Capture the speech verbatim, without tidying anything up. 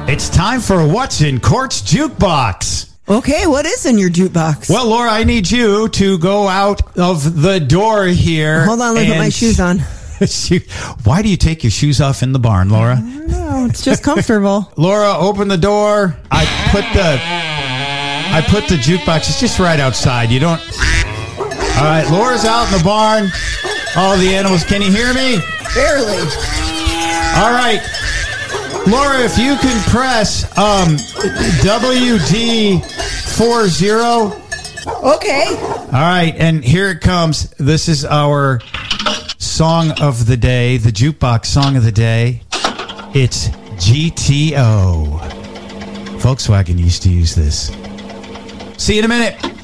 It's time for What's in Court's Jukebox. Okay, what is in your jukebox? Well, Laura, I need you to go out of the door here. Hold on, let me put my shoes on. Why do you take your shoes off in the barn, Laura? I don't know. It's just comfortable. Laura, open the door. I put the I put the jukebox. It's just right outside. You don't. All right, Laura's out in the barn. All the animals. Can you hear me? Barely. All right, Laura, if you can press um, W D forty. Okay. All right, and here it comes. This is our song of the day, the jukebox song of the day. It's G T O. Volkswagen used to use this. See you in a minute.